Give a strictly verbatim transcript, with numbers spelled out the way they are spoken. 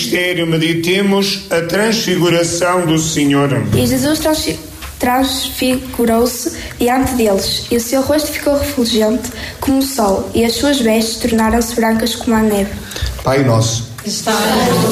mistério, meditemos a transfiguração do Senhor. E Jesus transfi- transfigurou-se diante deles, e o seu rosto ficou refulgente como o sol, e as suas vestes tornaram-se brancas como a neve. Pai nosso, que estás no